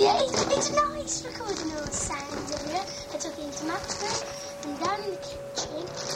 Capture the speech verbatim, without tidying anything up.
Yeah, it's, it's nice recording all the sounds of it. I took it into Maxwell and down in the kitchen.